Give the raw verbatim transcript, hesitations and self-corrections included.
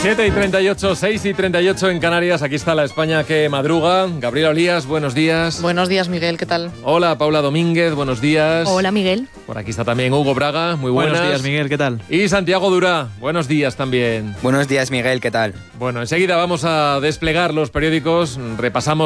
siete y treinta y ocho, seis y treinta y ocho en Canarias. Aquí está la España que madruga. Gabriela Olías, buenos días. Buenos días, Miguel, ¿qué tal? Hola, Paula Domínguez, buenos días. Hola, Miguel. Por aquí está también Hugo Braga, muy buenas. Buenos días, Miguel, ¿qué tal? Y Santiago Durá, buenos días también. Buenos días, Miguel, ¿qué tal? Bueno, enseguida vamos a desplegar los periódicos. Repasamos